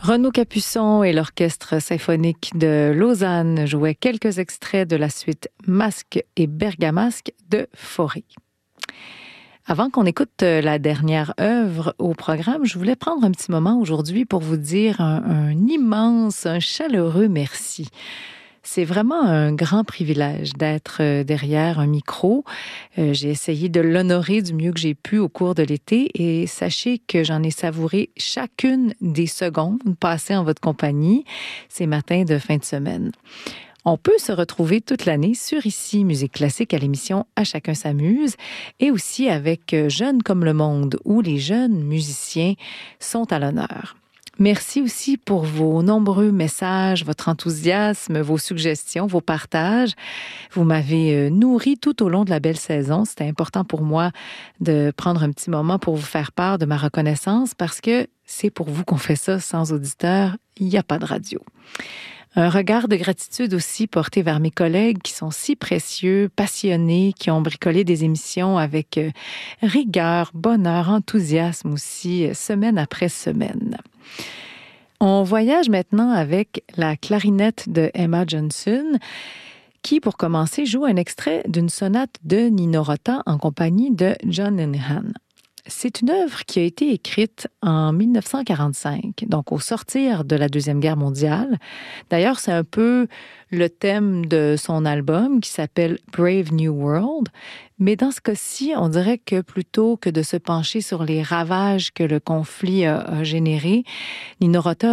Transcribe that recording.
Renaud Capuçon et l'Orchestre symphonique de Lausanne jouaient quelques extraits de la suite Masque et Bergamasque de Fauré. Avant qu'on écoute la dernière œuvre au programme, je voulais prendre un petit moment aujourd'hui pour vous dire un immense, un chaleureux merci. C'est vraiment un grand privilège d'être derrière un micro. J'ai essayé de l'honorer du mieux que j'ai pu au cours de l'été et sachez que j'en ai savouré chacune des secondes passées en votre compagnie ces matins de fin de semaine. On peut se retrouver toute l'année sur Ici Musique Classique à l'émission À chacun s'amuse et aussi avec Jeunes comme le monde où les jeunes musiciens sont à l'honneur. Merci aussi pour vos nombreux messages, votre enthousiasme, vos suggestions, vos partages. Vous m'avez nourri tout au long de la belle saison. C'était important pour moi de prendre un petit moment pour vous faire part de ma reconnaissance parce que c'est pour vous qu'on fait ça. Sans auditeurs, il n'y a pas de radio. Un regard de gratitude aussi porté vers mes collègues qui sont si précieux, passionnés, qui ont bricolé des émissions avec rigueur, bonheur, enthousiasme aussi, semaine après semaine. On voyage maintenant avec la clarinette de Emma Johnson, qui, pour commencer, joue un extrait d'une sonate de Nino Rota en compagnie de John Linehan. C'est une œuvre qui a été écrite en 1945, donc au sortir de la Deuxième Guerre mondiale. D'ailleurs, c'est un peu le thème de son album qui s'appelle Brave New World. Mais dans ce cas-ci, on dirait que plutôt que de se pencher sur les ravages que le conflit a générés, Nino Rota